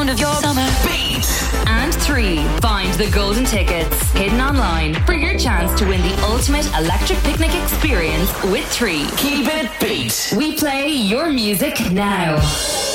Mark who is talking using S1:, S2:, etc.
S1: sound of your summer.
S2: Beat.
S3: And 3. Find the golden tickets hidden online for your chance to win the ultimate electric picnic experience with 3.
S2: Keep it beat.
S3: We play your music now.